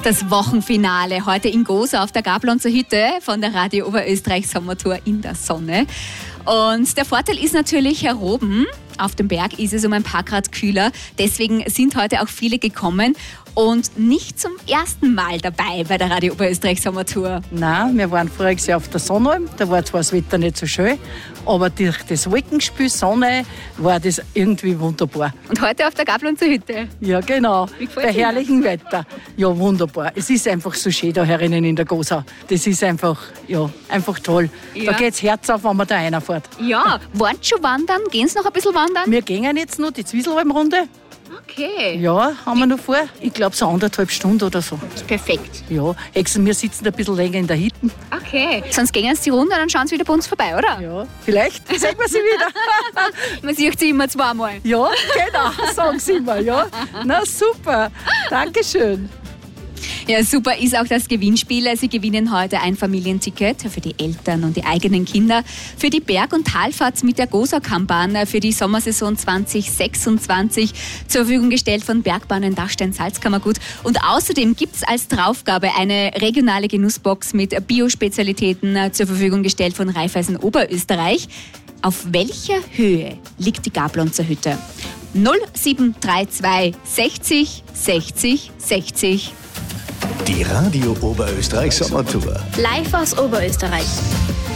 Das Wochenfinale heute in Gosa auf der Gablonzer Hütte von der Radio Oberösterreich Sommertour in der Sonne. Und der Vorteil ist natürlich, hier oben auf dem Berg ist es um ein paar Grad kühler. Deswegen sind heute auch viele gekommen und nicht zum ersten Mal dabei bei der Radio Oberösterreich Sommertour. Nein, wir waren voriges Jahr auf der Sonnalm. Da war zwar das Wetter nicht so schön, aber durch das Wolkenspiel Sonne war das irgendwie wunderbar. Und heute auf der Gablonzer Hütte? Ja, genau. Bei herrlichem Wetter. Ja, wunderbar. Es ist einfach so schön da herinnen in der Gosa. Das ist einfach, ja, einfach toll. Ja. Da geht's Herz auf, wenn man da reinfährt. Ja, wollen Sie schon wandern? Gehen Sie noch ein bisschen wandern? Wir gehen jetzt noch die Zwieselalmrunde. Okay. Ja, haben wir noch vor. Ich glaube so 1,5 Stunden oder so. Perfekt. Ja, wir sitzen ein bisschen länger in der Hütte. Okay. Sonst gehen Sie die Runde und dann schauen Sie wieder bei uns vorbei, oder? Ja, vielleicht sehen wir sie wieder. Man sieht sie immer zweimal. Ja, genau, sagen sie immer. Ja. Na super, Dankeschön. Ja, super ist auch das Gewinnspiel. Sie gewinnen heute ein Familienticket für die Eltern und die eigenen Kinder für die Berg- und Talfahrt mit der Gosa-Kambahn für die Sommersaison 2026 zur Verfügung gestellt von Bergbahnen Dachstein Salzkammergut. Und außerdem gibt es als Draufgabe eine regionale Genussbox mit Biospezialitäten zur Verfügung gestellt von Raiffeisen Oberösterreich. Auf welcher Höhe liegt die Gablonzer Hütte? 0732 60 60 60. Die Radio Oberösterreich Sommertour. Live aus Oberösterreich.